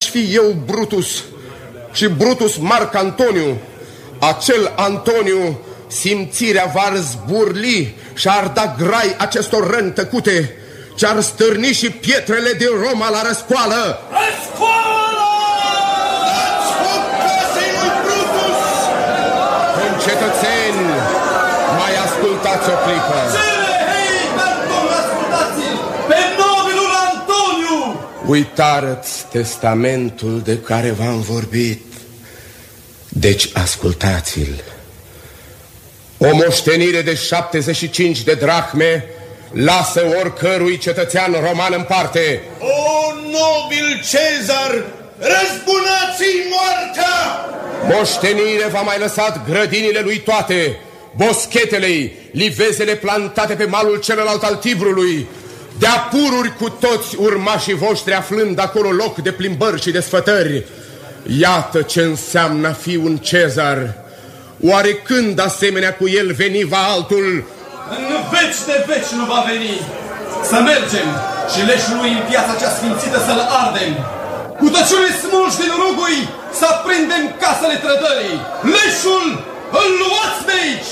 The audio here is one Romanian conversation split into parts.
fi eu Brutus și Brutus Marc Antoniu, acel Antoniu simțirea v-ar zburli și-ar da grai acestor răni tăcute, ce-ar stârni și pietrele din Roma la răscoală. Răscoală! Dați foc casei lui Brutus! Concetățeni, mai ascultați o clipă. Hei, domnul, ascultați-l! Pe nobilul Antoniu! Uitară-ți testamentul de care v-am vorbit. Deci ascultați-l. O moștenire de 75 de drahme lasă oricărui cetățean roman în parte. O nobil Cezar, răzbunați-i moartea! Moștenire v-a mai lăsat grădinile lui toate, boschetele-i, livezele plantate pe malul celălalt al Tibrului, de-a pururi cu toți urmașii voștri aflând acolo loc de plimbări și de sfătări. Iată ce înseamnă a fi un Cezar. Oare când asemenea cu el veni va altul? În veci de veci nu va veni. Să mergem și leșul lui în piața cea sfințită să-l ardem. Cu tăciunile smulși din rugui să aprindem casele trădării. Leșul îl luați de aici!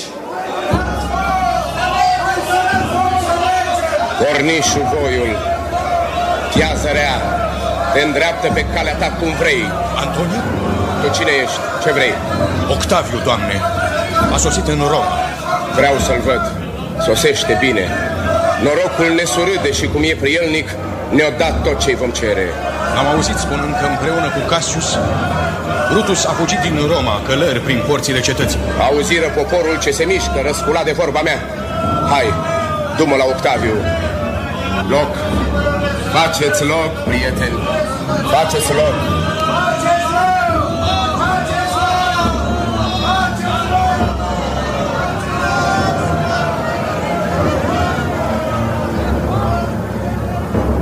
Cornișul voiul, Chiazărea, te îndreaptă pe calea ta cum vrei. Antoniu? Tu cine ești? Ce vrei? Octaviu, Doamne. A sosit în Roma. Vreau să-l văd. Sosește bine. Norocul ne surâde și cum e prielnic, ne-a dat tot ce-i vom cere. Am auzit spunând că împreună cu Cassius, Brutus a fugit din Roma, călări prin porțile cetății. Auziră poporul ce se mișcă, răsculat de vorba mea. Hai, du-mă la Octaviu. Loc. Faceți loc, prieteni. Faceți loc.